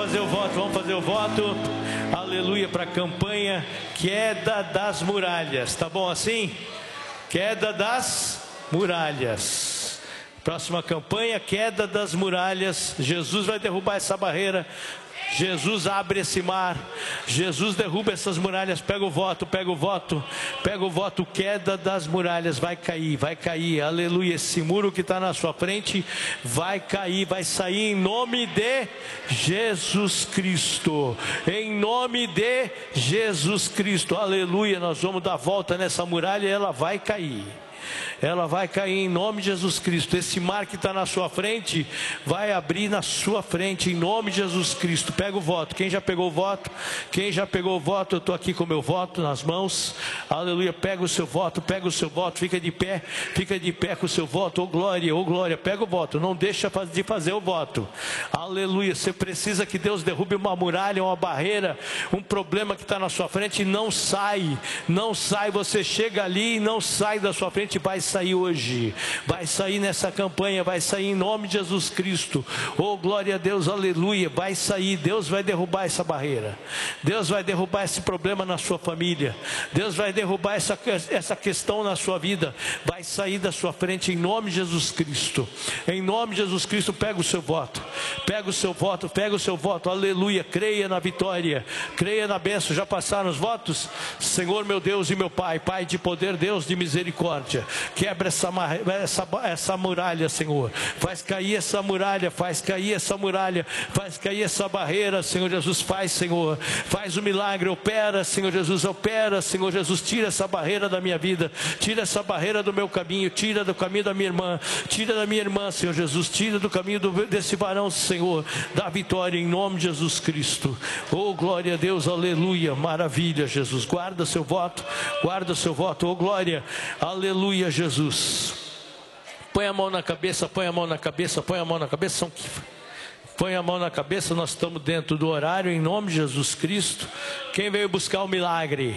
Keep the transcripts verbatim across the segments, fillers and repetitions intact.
fazer o voto, vamos fazer o voto. Aleluia, para a campanha Queda das Muralhas. Tá bom assim? Queda das Muralhas. Próxima campanha, Queda das Muralhas. Jesus vai derrubar essa barreira. Jesus abre esse mar, Jesus derruba essas muralhas. Pega o voto, pega o voto, pega o voto. Queda das muralhas, vai cair, vai cair, aleluia. Esse muro que está na sua frente vai cair, vai sair em nome de Jesus Cristo, em nome de Jesus Cristo, aleluia. Nós vamos dar volta nessa muralha e ela vai cair. Ela vai cair em nome de Jesus Cristo. Esse mar que está na sua frente vai abrir na sua frente em nome de Jesus Cristo. Pega o voto. Quem já pegou o voto? Quem já pegou o voto? Eu estou aqui com o meu voto nas mãos. Aleluia. Pega o seu voto, pega o seu voto. Fica de pé, fica de pé com o seu voto. Ô glória, ô glória. Pega o voto. Não deixa de fazer o voto. Aleluia. Você precisa que Deus derrube uma muralha, uma barreira, um problema que está na sua frente. Não sai, não sai. Você chega ali e não sai da sua frente. Vai sair hoje, vai sair nessa campanha, vai sair em nome de Jesus Cristo. Oh glória a Deus, aleluia. Vai sair, Deus vai derrubar essa barreira, Deus vai derrubar esse problema na sua família, Deus vai derrubar essa, essa questão na sua vida. Vai sair da sua frente em nome de Jesus Cristo, em nome de Jesus Cristo. Pega o seu voto, pega o seu voto, pega o seu voto, aleluia. Creia na vitória, creia na bênção. Já passaram os votos? Senhor meu Deus e meu Pai, Pai de poder, Deus de misericórdia, quebra essa, essa, essa muralha, Senhor. Faz cair essa muralha, faz cair essa muralha, faz cair essa barreira, Senhor Jesus. Faz, Senhor, faz o milagre, opera, Senhor Jesus, opera, Senhor Jesus. Tira essa barreira da minha vida, tira essa barreira do meu caminho, tira do caminho da minha irmã, tira da minha irmã, Senhor Jesus, tira do caminho do, desse varão, Senhor, da vitória em nome de Jesus Cristo. Oh glória a Deus, aleluia, maravilha, Jesus. Guarda seu voto, guarda seu voto, oh glória, aleluia, Jesus. Jesus, põe a mão na cabeça, põe a mão na cabeça, põe a mão na cabeça, São Kifa. Põe a mão na cabeça, nós estamos dentro do horário, em nome de Jesus Cristo. Quem veio buscar o milagre?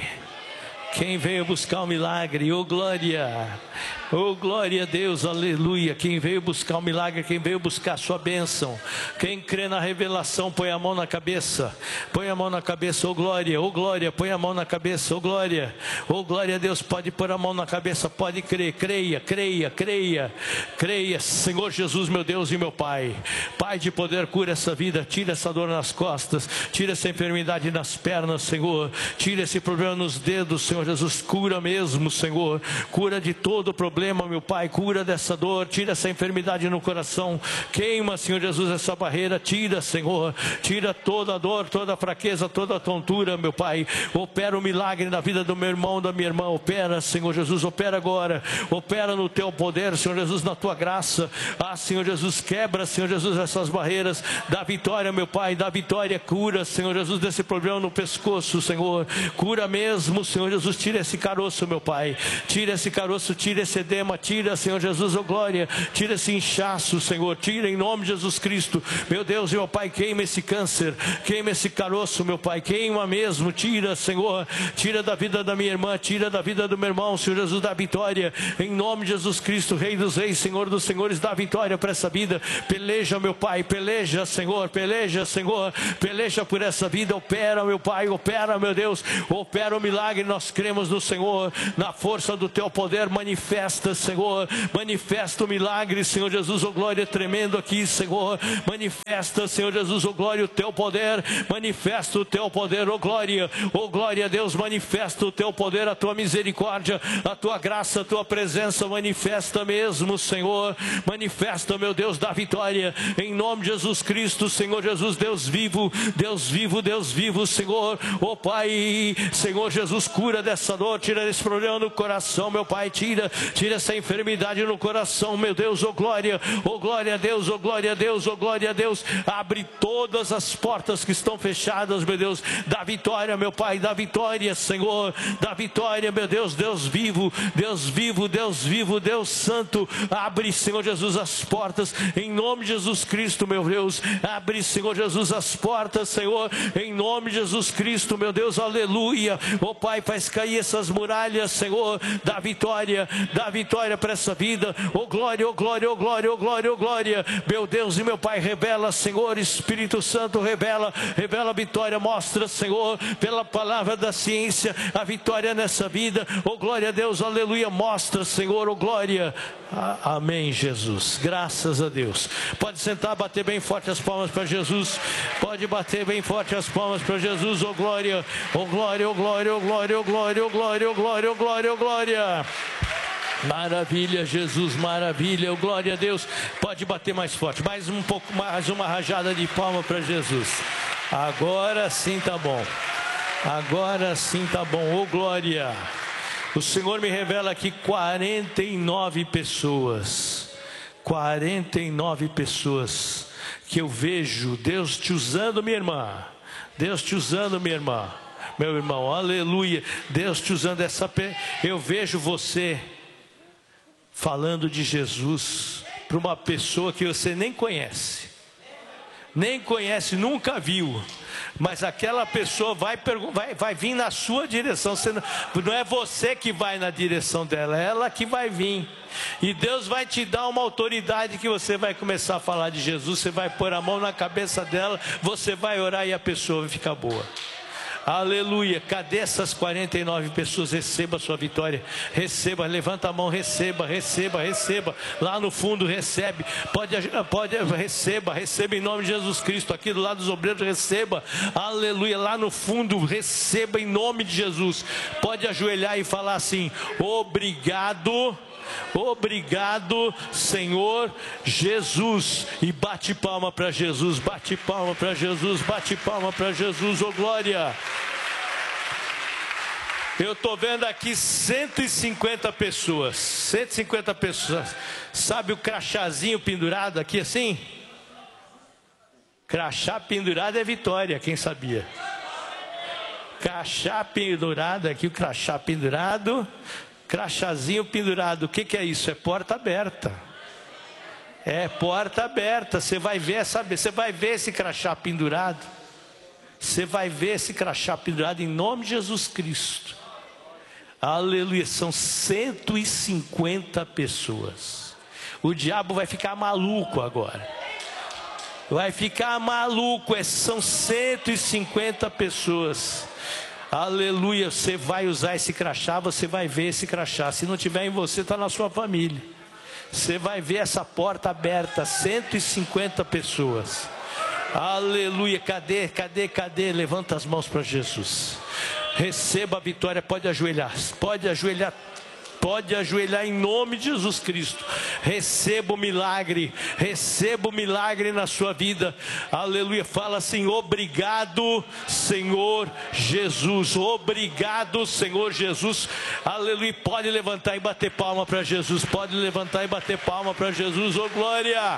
Quem veio buscar o milagre? Oh glória, oh glória a Deus, aleluia. Quem veio buscar o milagre, quem veio buscar a sua bênção, quem crê na revelação, põe a mão na cabeça, põe a mão na cabeça, oh glória, oh glória, põe a mão na cabeça, oh glória, oh glória a Deus. Pode pôr a mão na cabeça, pode crer, creia, creia, creia, creia. Senhor Jesus, meu Deus e meu Pai, Pai de poder, cura essa vida, tira essa dor nas costas, tira essa enfermidade nas pernas, Senhor, tira esse problema nos dedos, Senhor Jesus, cura mesmo, Senhor, cura de todo o problema, meu Pai, cura dessa dor, tira essa enfermidade no coração, queima, Senhor Jesus, essa barreira, tira, Senhor, tira toda a dor, toda a fraqueza, toda a tontura, meu Pai. Opera o milagre na vida do meu irmão, da minha irmã, opera, Senhor Jesus, opera agora, opera no teu poder, Senhor Jesus, na tua graça. Ah, Senhor Jesus, quebra, Senhor Jesus, essas barreiras, dá vitória, meu Pai, dá vitória, cura, Senhor Jesus, desse problema no pescoço, Senhor, cura mesmo, Senhor Jesus. Tira esse caroço, meu Pai, tira esse caroço, tira esse edema, tira, Senhor Jesus, oh glória, tira esse inchaço, Senhor, tira em nome de Jesus Cristo, meu Deus e meu Pai. Queima esse câncer, queima esse caroço, meu Pai, queima mesmo, tira, Senhor, tira da vida da minha irmã, tira da vida do meu irmão, Senhor Jesus, dá vitória, em nome de Jesus Cristo, Rei dos Reis, Senhor dos Senhores, dá vitória para essa vida. Peleja, meu Pai, peleja, Senhor, peleja, Senhor, peleja por essa vida, opera, meu Pai, opera, meu Deus, opera o milagre. Nós cremos no Senhor, na força do teu poder, manifesta, Senhor, manifesta o milagre, Senhor Jesus, oh glória, tremendo aqui, Senhor, manifesta, Senhor Jesus, oh glória, o teu poder, manifesta o teu poder, oh glória, oh glória a Deus, manifesta o teu poder, a tua misericórdia, a tua graça, a tua presença, manifesta mesmo, Senhor, manifesta, meu Deus, da vitória, em nome de Jesus Cristo, Senhor Jesus, Deus vivo, Deus vivo, Deus vivo, Senhor, oh Pai, Senhor Jesus, cura dessa dor, tira esse problema no coração, meu Pai, tira, tira essa enfermidade no coração, meu Deus, oh glória, oh glória a Deus, oh glória a Deus, oh glória a Deus, abre todas as portas que estão fechadas, meu Deus, dá vitória, meu Pai, dá vitória, Senhor, dá vitória, meu Deus, Deus vivo, Deus vivo, Deus vivo, Deus santo, abre, Senhor Jesus, as portas, em nome de Jesus Cristo, meu Deus, abre, Senhor Jesus, as portas, Senhor, em nome de Jesus Cristo, meu Deus, aleluia, oh Pai, faz cair essas muralhas, Senhor, da vitória, da vitória para essa vida. Oh glória, oh glória, oh glória, oh glória, oh glória. Meu Deus e meu Pai, revela, Senhor, Espírito Santo, revela, revela a vitória, mostra, Senhor, pela palavra da ciência, a vitória nessa vida. Oh glória a Deus, aleluia, mostra, Senhor, oh glória. Ah, amém, Jesus, graças a Deus. Pode sentar, bater bem forte as palmas para Jesus. Pode bater bem forte as palmas para Jesus. Oh glória, oh glória, oh glória, oh glória, oh glória, oh glória, oh glória, oh glória, oh glória. Maravilha, Jesus, maravilha, oh glória a Deus. Pode bater mais forte, mais um pouco, mais uma rajada de palma para Jesus. Agora sim tá bom. Agora sim tá bom, oh glória. O Senhor me revela aqui quarenta e nove pessoas, quarenta e nove pessoas que eu vejo Deus te usando, minha irmã, Deus te usando, minha irmã, meu irmão, aleluia, Deus te usando essa, eu vejo você falando de Jesus para uma pessoa que você nem conhece, nem conhece, nunca viu. Mas aquela pessoa vai, vai, vai vir na sua direção. Você não, não é você que vai na direção dela, é ela que vai vir. E Deus vai te dar uma autoridade que você vai começar a falar de Jesus. Você vai pôr a mão na cabeça dela, você vai orar e a pessoa vai ficar boa. Aleluia, cadê essas quarenta e nove pessoas? Receba a sua vitória, receba, levanta a mão, receba, receba, receba, lá no fundo recebe, pode, pode, receba, receba em nome de Jesus Cristo, aqui do lado dos obreiros receba, aleluia, lá no fundo receba em nome de Jesus, pode ajoelhar e falar assim, obrigado, obrigado Senhor Jesus, e bate palma para Jesus, bate palma para Jesus, bate palma para Jesus, oh glória. Eu estou vendo aqui cento e cinquenta pessoas, cento e cinquenta pessoas, sabe o crachazinho pendurado aqui assim? Crachá pendurado é vitória, quem sabia? Crachá pendurado aqui, o crachá pendurado, crachazinho pendurado, o que, que é isso? É porta aberta, é porta aberta, você vai ver, sabe, você vai ver esse crachá pendurado, você vai ver esse crachá pendurado em nome de Jesus Cristo, aleluia, são cento e cinquenta pessoas, o diabo vai ficar maluco agora, vai ficar maluco, são cento e cinquenta pessoas, aleluia, você vai usar esse crachá, você vai ver esse crachá, se não tiver em você, está na sua família, você vai ver essa porta aberta, cento e cinquenta pessoas, aleluia, cadê, cadê, cadê, levanta as mãos para Jesus, receba a vitória, pode ajoelhar, pode ajoelhar, pode ajoelhar em nome de Jesus Cristo, receba o milagre, receba o milagre na sua vida, aleluia, fala assim, obrigado Senhor Jesus, obrigado Senhor Jesus, aleluia, pode levantar e bater palma para Jesus, pode levantar e bater palma para Jesus, oh glória,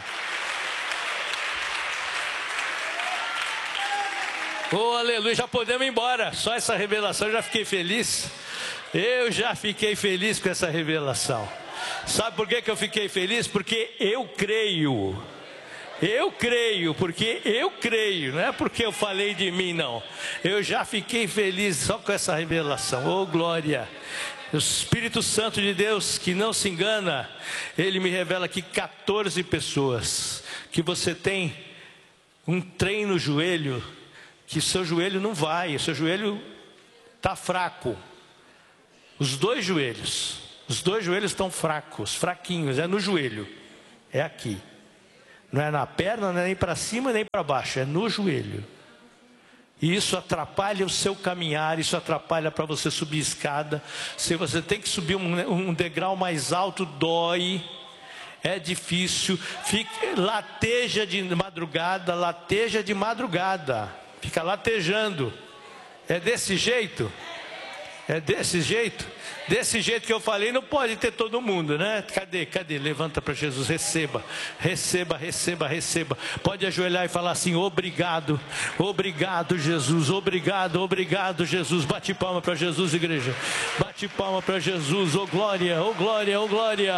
oh aleluia, já podemos ir embora, só essa revelação eu já fiquei feliz. Eu já fiquei feliz com essa revelação. Sabe por que que eu fiquei feliz? Porque eu creio. Eu creio, porque eu creio. Não é porque eu falei de mim, não. Eu já fiquei feliz só com essa revelação. Oh, glória. O Espírito Santo de Deus, que não se engana, ele me revela aqui quatorze pessoas. Que você tem um trem no joelho, que seu joelho não vai, seu joelho está fraco. Os dois joelhos, os dois joelhos estão fracos, fraquinhos, é no joelho, é aqui. Não é na perna, não é nem para cima nem para baixo, é no joelho. E isso atrapalha o seu caminhar, isso atrapalha para você subir escada. Se você tem que subir um, um degrau mais alto, dói, é difícil. Fique, lateja de madrugada, lateja de madrugada, fica latejando. É desse jeito? É desse jeito? Desse jeito que eu falei, não pode ter todo mundo, né? Cadê? Cadê? Levanta para Jesus, receba, receba, receba, receba. Pode ajoelhar e falar assim, obrigado, obrigado Jesus, obrigado, obrigado Jesus. Bate palma para Jesus, igreja. Bate palma para Jesus, oh glória, oh glória, oh glória.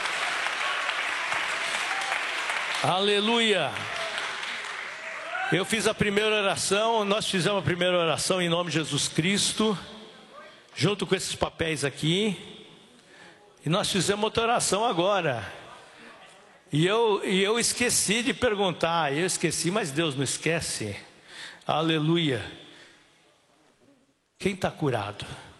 Aleluia. Eu fiz a primeira oração, nós fizemos a primeira oração em nome de Jesus Cristo. junto com esses papéis aqui, e nós fizemos outra oração agora. E eu, e eu esqueci de perguntar, eu esqueci, mas Deus não esquece. Aleluia. Quem está curado?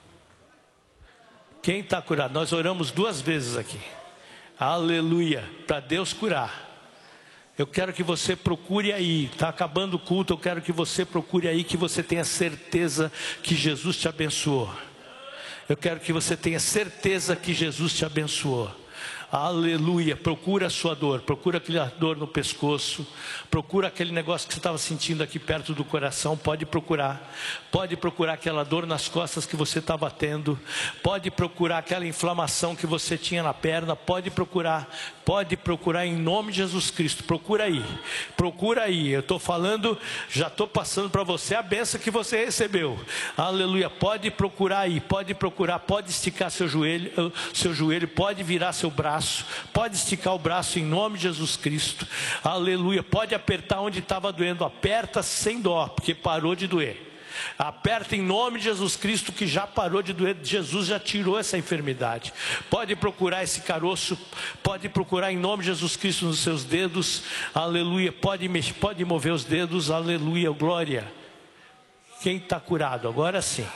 Quem está curado? Nós oramos duas vezes aqui. Aleluia, para Deus curar. Eu quero que você procure aí, está acabando o culto, eu quero que você procure aí, que você tenha certeza que Jesus te abençoou. Eu quero que você tenha certeza que Jesus te abençoou. Aleluia, procura a sua dor, procura aquela dor no pescoço, procura aquele negócio que você estava sentindo aqui perto do coração, pode procurar, pode procurar aquela dor nas costas que você estava tendo, pode procurar aquela inflamação que você tinha na perna, pode procurar, pode procurar em nome de Jesus Cristo, procura aí, procura aí, eu estou falando, já estou passando para você a bênção que você recebeu, aleluia, pode procurar aí, pode procurar, pode esticar seu joelho, seu joelho, pode virar seu braço, pode esticar o braço em nome de Jesus Cristo, aleluia, pode apertar onde estava doendo, aperta sem dó, porque parou de doer, aperta em nome de Jesus Cristo, que já parou de doer, Jesus já tirou essa enfermidade, pode procurar esse caroço, pode procurar em nome de Jesus Cristo nos seus dedos, aleluia, pode, mexer, pode mover os dedos, aleluia, glória. Quem está curado? Agora sim,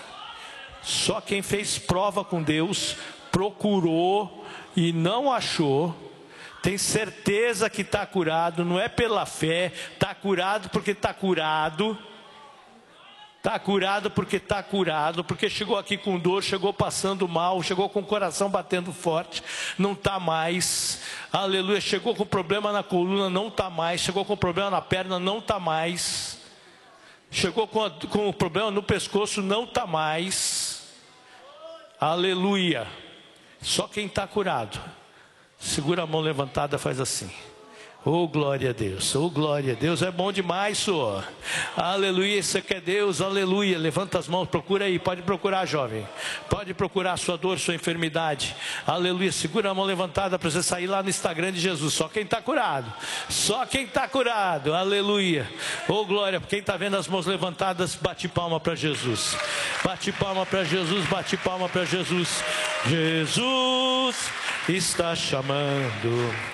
só quem fez prova com Deus, procurou e não achou, tem certeza que está curado, não é pela fé, está curado porque está curado, está curado porque está curado, porque chegou aqui com dor, chegou passando mal, chegou com o coração batendo forte, não está mais, aleluia, chegou com problema na coluna, não está mais, chegou com problema na perna, não está mais, chegou com, a, com o problema no pescoço, não está mais, aleluia. Só quem está curado, segura a mão levantada, faz assim. Oh glória a Deus, oh glória a Deus, é bom demais, Senhor. Aleluia, isso aqui é Deus, aleluia. Levanta as mãos, procura aí, pode procurar, jovem. Pode procurar a sua dor, sua enfermidade. Aleluia, segura a mão levantada para você sair lá no Instagram de Jesus. Só quem está curado, só quem está curado, aleluia. Oh glória, quem está vendo as mãos levantadas, bate palma para Jesus. Bate palma para Jesus, bate palma para Jesus. Jesus está chamando.